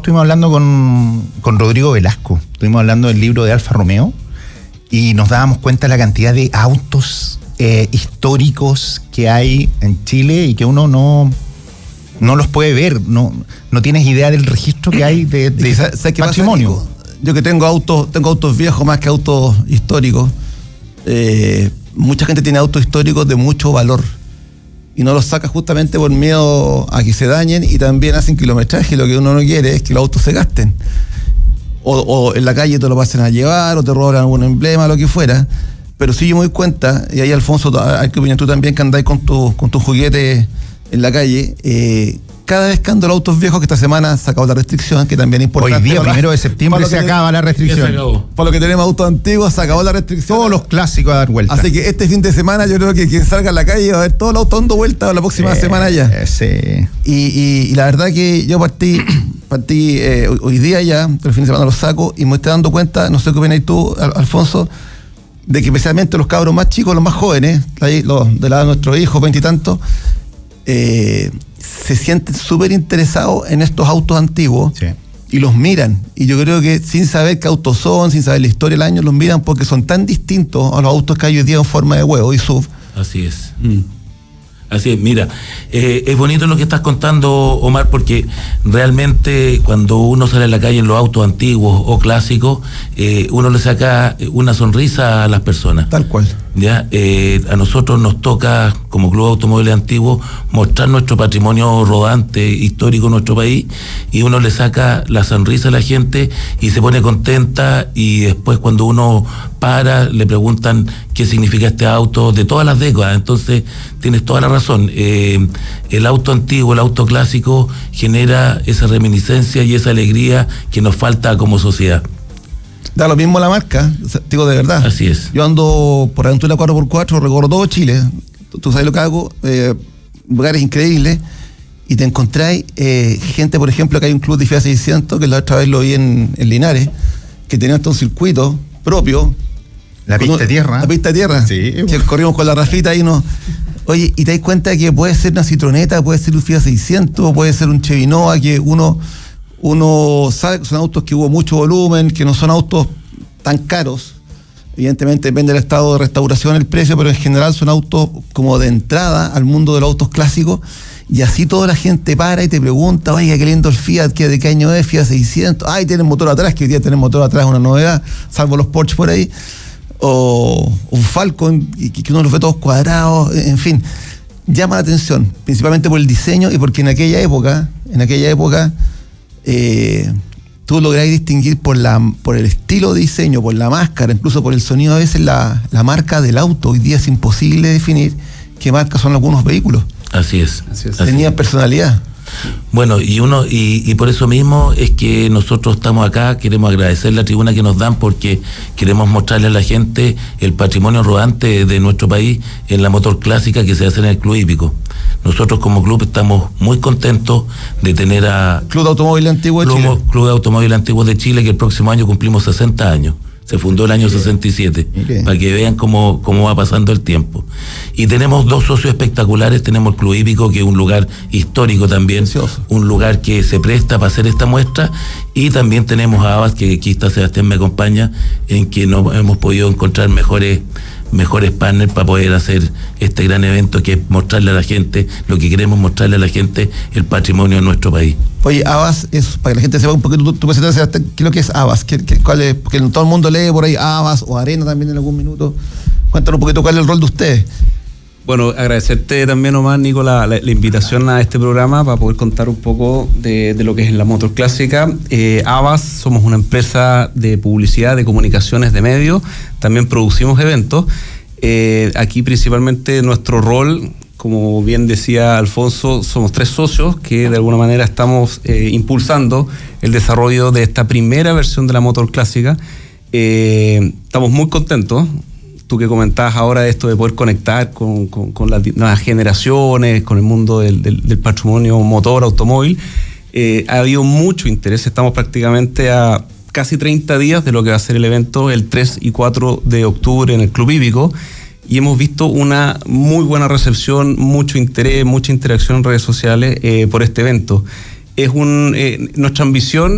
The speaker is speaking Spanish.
estuvimos hablando con Rodrigo Velasco, estuvimos hablando del libro de Alfa Romeo y nos dábamos cuenta de la cantidad de autos históricos que hay en Chile y que uno no los puede ver, no tienes idea del registro que hay de patrimonio. Yo que tengo autos viejos más que autos históricos. Mucha gente tiene autos históricos de mucho valor y no los saca justamente por miedo a que se dañen, y también hacen kilometraje. Lo que uno no quiere es que los autos se gasten o en la calle te lo pasen a llevar o te roban algún emblema, lo que fuera. Pero sí yo me doy cuenta, y ahí Alfonso, hay que opinar tú también, que andáis con tus juguetes en la calle, cada vez que ando los autos viejos, que esta semana se acabó la restricción, que también es importante. Hoy día, 1 de septiembre, se acaba la restricción. Por lo que tenemos autos antiguos, se acabó la restricción. Todos los clásicos a dar vuelta. Así que este fin de semana yo creo que quien salga a la calle va a ver todos los autos dando vuelta la próxima semana ya. Sí. Y la verdad que yo partí hoy día ya, pero el fin de semana lo saco, y me estoy dando cuenta, no sé qué opinas tú, Alfonso, de que especialmente los cabros más chicos, los más jóvenes, los de la edad de nuestros hijos, 20 y tantos, se sienten súper interesados en estos autos antiguos. Sí. Y los miran, y yo creo que sin saber qué autos son, sin saber la historia del año, los miran porque son tan distintos a los autos que hay hoy día en forma de huevo y SUV. Así es. Así es, mira, es bonito lo que estás contando, Omar, porque realmente cuando uno sale a la calle en los autos antiguos o clásicos, uno le saca una sonrisa a las personas. Tal cual. ¿Ya? A nosotros nos toca, como Club de Automóviles Antiguos, mostrar nuestro patrimonio rodante, histórico en nuestro país, y uno le saca la sonrisa a la gente y se pone contenta, y después cuando uno para, le preguntan qué significa este auto de todas las décadas. Entonces, tienes toda la razón. El auto antiguo, el auto clásico genera esa reminiscencia y esa alegría que nos falta como sociedad. Da lo mismo la marca, digo de verdad. Así es. Yo ando por aventura 4x4, recorro todo Chile, tú sabes lo que hago, lugares increíbles, y te encontráis gente, por ejemplo, que hay un club de Fiat 600, que la otra vez lo vi en Linares, que tenía hasta un circuito propio. La pista de tierra. La pista de tierra. Sí. Que corrimos con la Rafita y no. Oye, y te das cuenta que puede ser una Citroneta, puede ser un Fiat 600, puede ser un Chevy Nova, que uno sabe que son autos que hubo mucho volumen, que no son autos tan caros. Evidentemente depende del estado de restauración el precio, pero en general son autos como de entrada al mundo de los autos clásicos, y así toda la gente para y te pregunta, oiga, qué lindo el Fiat, ¿de qué año es? Fiat 600, tienen motor atrás, que hoy día tener motor atrás es una novedad, salvo los Porsche por ahí, o un Falcon, que uno los ve todos cuadrados, en fin, llama la atención, principalmente por el diseño, y porque en aquella época, tú lográs distinguir por el estilo de diseño, por la máscara, incluso por el sonido, a veces la marca del auto. Hoy día es imposible definir qué marca son algunos vehículos. Así es. Tenían personalidad. Bueno, y por eso mismo es que nosotros estamos acá, queremos agradecer la tribuna que nos dan, porque queremos mostrarle a la gente el patrimonio rodante de nuestro país en la motor clásica que se hace en el Club Hípico. Nosotros como club estamos muy contentos de tener a Club de Automóviles Antiguos de Chile. Club de Automóviles Antiguos de Chile, que el próximo año cumplimos 60 años. Se fundó el año 67, para que vean cómo va pasando el tiempo. Y tenemos dos socios espectaculares. Tenemos el Club Hípico, que es un lugar histórico también, precioso, un lugar que se presta para hacer esta muestra, y también tenemos a Avas, que aquí está Sebastián, me acompaña, en que no hemos podido encontrar mejores partners para poder hacer este gran evento, que es mostrarle a la gente lo que queremos mostrarle a la gente, el patrimonio de nuestro país. Oye, Avas, es para que la gente sepa un poquito, tú presentas, ¿qué es lo que es Avas? ¿Cuál es? Porque todo el mundo lee por ahí Avas o Arena también en algún minuto. Cuéntanos un poquito cuál es el rol de ustedes. Bueno, agradecerte también, Omar, Nico, la invitación a este programa para poder contar un poco de lo que es la motor clásica. Avas, somos una empresa de publicidad, de comunicaciones, de medios, también producimos eventos. Aquí principalmente nuestro rol, como bien decía Alfonso, somos 3 socios que de alguna manera estamos impulsando el desarrollo de esta primera versión de la motor clásica. Estamos muy contentos. Tú que comentabas ahora esto de poder conectar con las nuevas generaciones, con el mundo del patrimonio motor, automóvil, ha habido mucho interés. Estamos prácticamente a casi 30 días de lo que va a ser el evento el 3 y 4 de octubre en el Club Hípico, y hemos visto una muy buena recepción, mucho interés, mucha interacción en redes sociales por este evento. Es nuestra ambición